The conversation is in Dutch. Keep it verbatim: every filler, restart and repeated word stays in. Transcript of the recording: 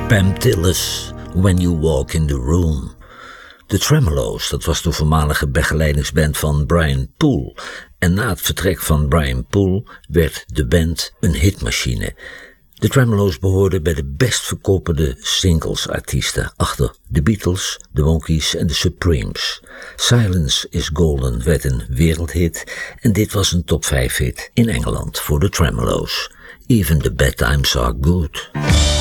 Pam Tillis, When You Walk in the Room. De Tremolo's, dat was de voormalige begeleidingsband van Brian Poole. En na het vertrek van Brian Poole werd de band een hitmachine. De Tremolo's behoorden bij de best verkopende singlesartiesten achter de Beatles, de Monkees en de Supremes. Silence is Golden werd een wereldhit en dit was een top vijf hit in Engeland voor de Tremolo's. Even the bad times are good.